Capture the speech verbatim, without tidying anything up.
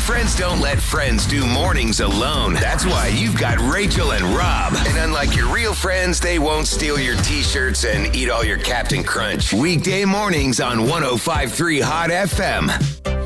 Friends don't let friends do mornings alone. That's why you've got Rachel and Rob. And unlike your real friends, they won't steal your t-shirts and eat all your Captain Crunch. Weekday mornings on one oh five point three Hot F M.